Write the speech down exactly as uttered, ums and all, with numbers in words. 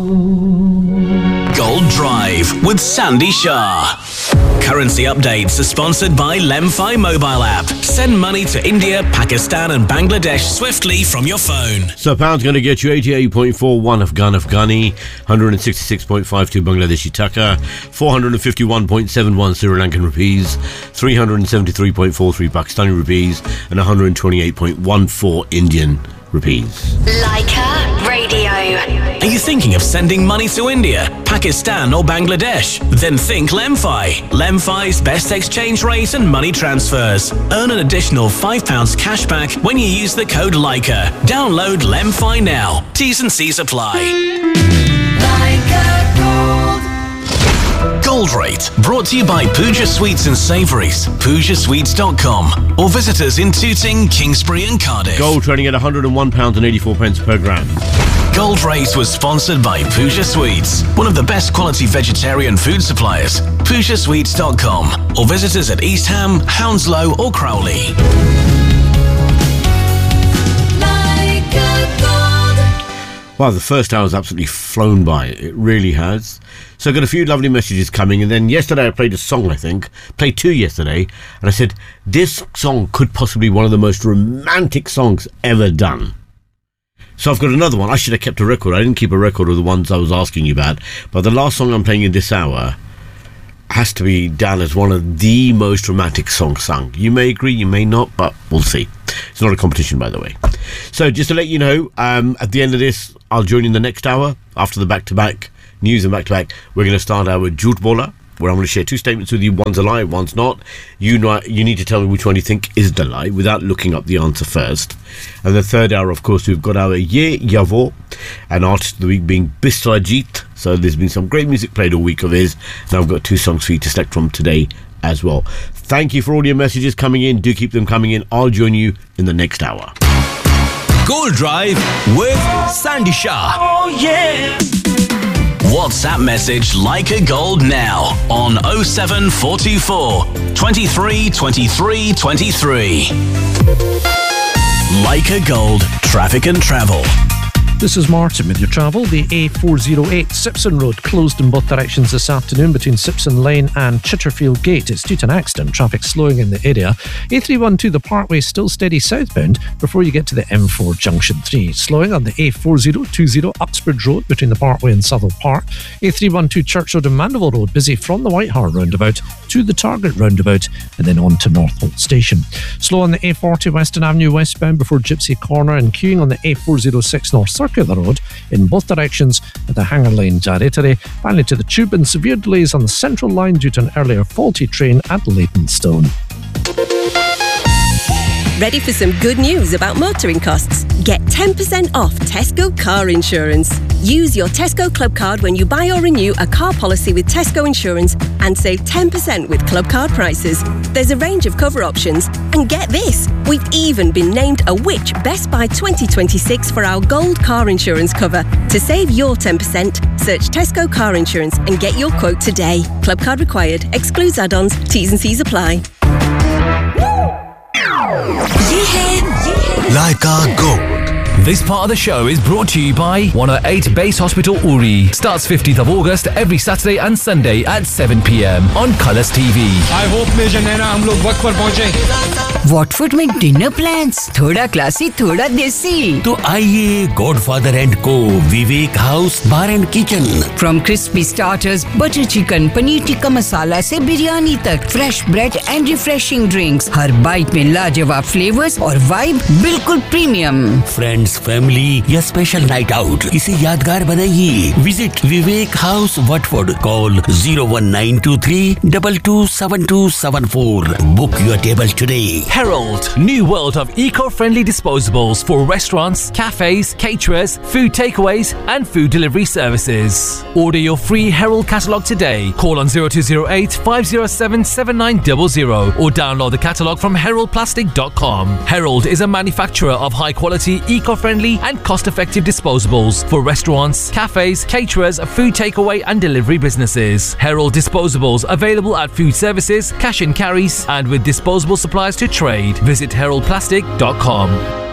Gold Drive with Sandy Shah. Currency updates are sponsored by Lemfi mobile app. Send money to India, Pakistan and Bangladesh swiftly from your phone. So pound's going to get you eighty-eight point four one Afghan Afghani, one hundred sixty-six point five two Bangladeshi Taka, four hundred fifty-one point seven one Sri Lankan rupees, three hundred seventy-three point four three Pakistani rupees and one hundred twenty-eight point one four Indian rupees. Leica Radio. Are you thinking of sending money to India, Pakistan or Bangladesh? Then think Lemfi. Lemfi's best exchange rate and money transfers. Earn an additional five pounds cash back when you use the code Leica. Download Lemfi now. T's and C's apply. Leica Gold. Gold Rate, brought to you by Pooja Sweets and Savouries, pooja sweets dot com, or visit us in Tooting, Kingsbury and Cardiff. Gold trading at one hundred one pounds eighty-four per gram. Gold Rate was sponsored by Pooja Sweets, one of the best quality vegetarian food suppliers. pooja sweets dot com, or visit us at East Ham, Hounslow or Crowley. Wow, the first hour has absolutely flown by. It really has. So I got a few lovely messages coming, and then yesterday I played a song, I think. Played two yesterday, and I said, this song could possibly be one of the most romantic songs ever done. So I've got another one. I should have kept a record. I didn't keep a record of the ones I was asking you about. But the last song I'm playing in this hour has to be down as one of the most romantic songs sung. You may agree, you may not, but we'll see. It's not a competition, by the way. So just to let you know, um, at the end of this, I'll join you in the next hour. After the back-to-back news and back-to-back, we're going to start our Jhoot Bola, where I'm going to share two statements with you. One's a lie, one's not. You know, you need to tell me which one you think is the lie without looking up the answer first. And the third hour, of course, we've got our Ye Yavo, an artist of the week being Biswajit. So there's been some great music played all week of his. Now I've got two songs for you to select from today as well. Thank you for all your messages coming in. Do keep them coming in. I'll join you in the next hour. Gold Drive with Sandy Shah. Oh yeah. WhatsApp message Leica Gold now on oh seven four two four, twenty-three, twenty-three, twenty-three. Leica Gold, traffic and travel. This is Martin with your travel. The A four oh eight Sipson Road closed in both directions this afternoon between Sipson Lane and Chitterfield Gate. It's due to an accident. Traffic slowing in the area. A three one two, the Parkway, still steady southbound before you get to the M four Junction three. Slowing on the A four oh two oh Uxbridge Road between the Parkway and Southall Park. A three one two Church Road and Mandeville Road busy from the White Hart roundabout to the Target roundabout and then on to Northolt Station. Slow on the A forty Western Avenue westbound before Gypsy Corner and queuing on the A four oh six North Circular Road in both directions at the Hanger Lane Jarrettery. Finally to the Tube, and severe delays on the Central Line due to an earlier faulty train at Leytonstone. Ready for some good news about motoring costs? Get ten percent off Tesco car insurance. Use your Tesco Club card when you buy or renew a car policy with Tesco Insurance and save ten percent with Club card prices. There's a range of cover options, and get this, we've even been named a Which Best Buy twenty twenty-six for our gold car insurance cover. To save your ten percent, search Tesco Car Insurance and get your quote today. Club card required. Excludes add-ons. T's and C's apply. Leica Gold. This part of the show is brought to you by one oh eight Base Hospital Uri. Starts fifteenth of August every Saturday and Sunday at seven p.m. on Colours T V. I hope Major Naina हम लोग वक्त पर पहुंचे. Watford में dinner plans थोड़ा classy थोड़ा देसी. तो आइए गॉडफादर एंड को विवेक house bar and kitchen. From crispy starters, butter chicken, paneer tikka masala से बिरयानी तक, fresh bread and refreshing drinks. Her bite में लाजवाब फ्लेवर्स और वाइब बिल्कुल प्रीमियम. फ्रेंड्स, फैमिली या स्पेशल नाइट आउट, इसे यादगार बनाइए. Visit Vivek house Watford. Call zero one nine two three two two seven two seven four. Book your table today. Herald, new world of eco-friendly disposables for restaurants, cafes, caterers, food takeaways and food delivery services. Order your free Herald catalogue today. Call on zero two zero eight five zero seven seven nine zero zero or download the catalogue from herald plastic dot com. Herald is a manufacturer of high-quality, eco-friendly and cost-effective disposables for restaurants, cafes, caterers, food takeaway and delivery businesses. Herald disposables available at food services, cash and carries and with disposable supplies to trade. Visit herald plastic dot com.